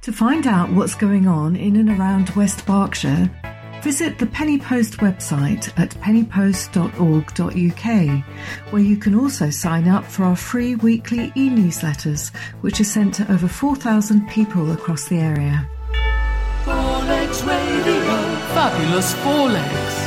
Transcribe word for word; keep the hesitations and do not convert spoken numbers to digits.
To find out what's going on in and around West Berkshire, visit the Penny Post website at penny post dot org dot U K, where you can also sign up for our free weekly e-newsletters, which are sent to over four thousand people across the area. Four Legs Radio. Fabulous Four Legs.